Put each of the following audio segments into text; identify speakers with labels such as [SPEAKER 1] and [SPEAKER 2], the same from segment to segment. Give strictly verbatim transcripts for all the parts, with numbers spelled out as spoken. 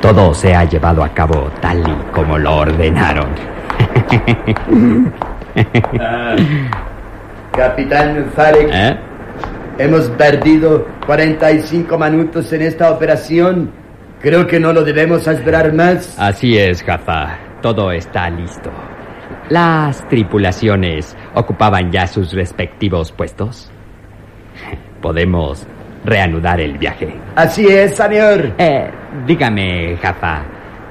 [SPEAKER 1] todo se ha llevado a cabo tal y como lo ordenaron.
[SPEAKER 2] Ah, Capitán Farek,
[SPEAKER 1] ¿Eh?
[SPEAKER 2] hemos perdido cuarenta y cinco minutos en esta operación. Creo que no lo debemos esperar más.
[SPEAKER 1] Así es, Jaffa. Todo está listo. ¿Las tripulaciones ocupaban ya sus respectivos puestos? ¿Podemos reanudar el viaje?
[SPEAKER 2] Así es, señor.
[SPEAKER 1] Eh, dígame, Jaffa.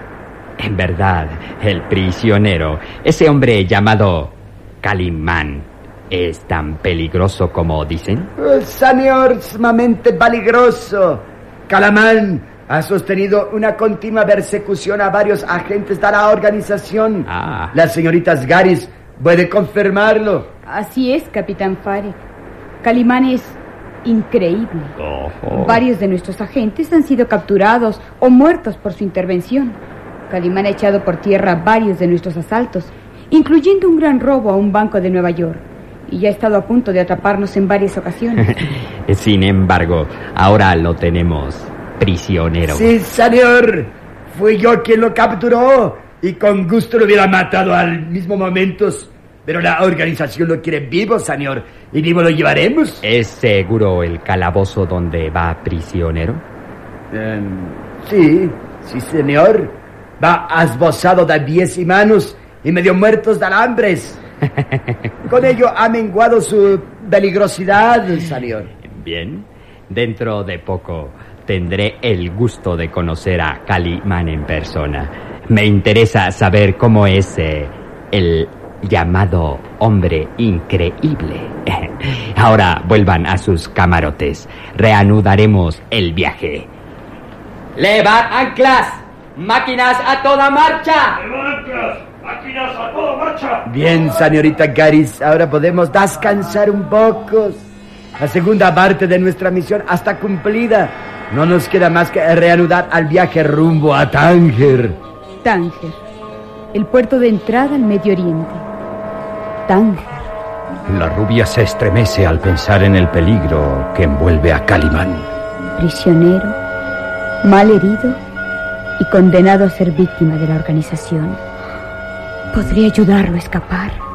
[SPEAKER 1] En verdad, el prisionero, ese hombre llamado Calimán, ¿es tan peligroso como dicen?
[SPEAKER 2] Oh, señor, sumamente peligroso. Calamán ha sostenido una continua persecución a varios agentes de la organización.
[SPEAKER 1] Ah.
[SPEAKER 2] La señorita Garis puede confirmarlo.
[SPEAKER 3] Así es, Capitán Farek. Calimán es increíble.
[SPEAKER 1] Ojo.
[SPEAKER 3] Varios de nuestros agentes han sido capturados o muertos por su intervención. Calimán ha echado por tierra varios de nuestros asaltos, incluyendo un gran robo a un banco de Nueva York. Y ya ha estado a punto de atraparnos en varias ocasiones.
[SPEAKER 1] Sin embargo, ahora lo tenemos prisionero.
[SPEAKER 2] Sí, señor. Fui yo quien lo capturó y con gusto lo hubiera matado al mismo momento. Pero la organización lo quiere vivo, señor. Y vivo lo llevaremos.
[SPEAKER 1] ¿Es seguro el calabozo donde va prisionero?
[SPEAKER 2] Um, sí, sí, señor. Va esbozado de pies y manos y medio muertos de alambres. Con ello ha menguado su peligrosidad, señor.
[SPEAKER 1] Bien, dentro de poco tendré el gusto de conocer a Calimán en persona. Me interesa saber cómo es eh, el llamado hombre increíble. Ahora vuelvan a sus camarotes. Reanudaremos el viaje. ¡Levad anclas! ¡Máquinas a toda marcha!
[SPEAKER 4] ¡Levantas! ¡Máquinas a toda marcha!
[SPEAKER 2] Bien, señorita Garis, ahora podemos descansar un poco. La segunda parte de nuestra misión está cumplida. No nos queda más que reanudar al viaje rumbo a Tánger.
[SPEAKER 3] Tánger, el puerto de entrada al Medio Oriente. Tánger.
[SPEAKER 5] La rubia se estremece al pensar en el peligro que envuelve a Calimán.
[SPEAKER 3] Prisionero, mal herido y condenado a ser víctima de la organización. Podría ayudarlo a escapar.